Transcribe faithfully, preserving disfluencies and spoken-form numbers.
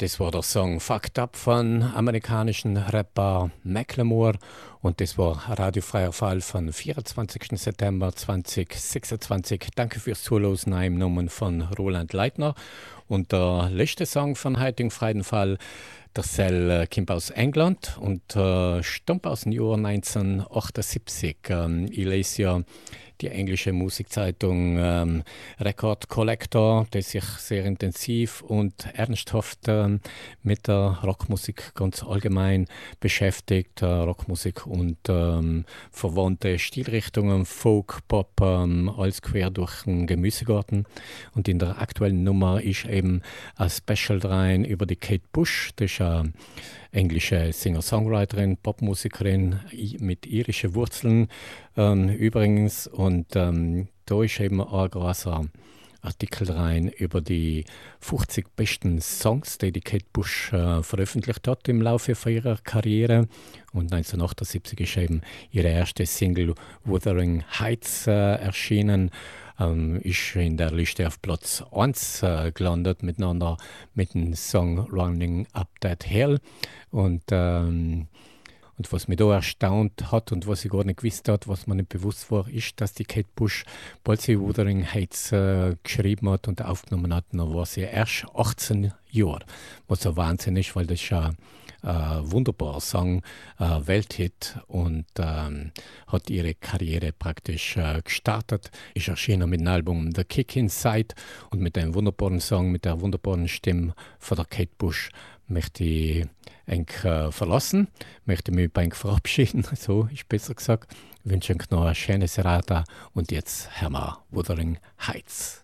Das war der Song Fucked Up von amerikanischen Rapper Macklemore und das war ein radiofreier Fall von vierundzwanzigsten September zweitausendsechsundzwanzig. Danke fürs Zuhören im Namen von Roland Leitner. Und der letzte Song von heutigen freien Fall, der Sell äh, kommt aus England und äh, stammt aus dem Jahr neunzehnhundertachtundsiebzig. Ähm, ich lese ja die englische Musikzeitung ähm, Record Collector, die sich sehr intensiv und ernsthaft ähm, mit der Rockmusik ganz allgemein beschäftigt. Äh, Rockmusik und ähm, verwandte Stilrichtungen, Folk, Pop, ähm, alles quer durch den Gemüsegarten. Und in der aktuellen Nummer ist eben ein Special rein über die Kate Bush, das ist eine englische Singer-Songwriterin, Popmusikerin i- mit irischen Wurzeln ähm, übrigens. Und ähm, da ist eben ein großer Artikel rein über die fünfzig besten Songs, die die Kate Bush äh, veröffentlicht hat im Laufe von ihrer Karriere. Und neunzehnhundertachtundsiebzig ist eben ihre erste Single Wuthering Heights äh, erschienen. Ähm, ist in der Liste auf Platz eins äh, gelandet, miteinander mit dem Song Running Up That Hill. Und ähm, und was mich da erstaunt hat und was ich gar nicht gewusst hat, was mir nicht bewusst war, ist, dass die Kate Bush, bald sie Wuthering Heights äh, geschrieben hat und aufgenommen hat, dann war sie erst achtzehn Jahre. Was ein Wahnsinn ist, weil das ist ein äh, wunderbarer Song, äh, Welthit und ähm, hat ihre Karriere praktisch äh, gestartet. Ist erschienen mit dem Album The Kick Inside und mit einem wunderbaren Song, mit der wunderbaren Stimme von der Kate Bush möchte ich eng äh, verlassen, möchte mich bei eng verabschieden, so ist besser gesagt. Ich wünsche euch noch ein schönes Rata und jetzt hören wir Wuthering Heights.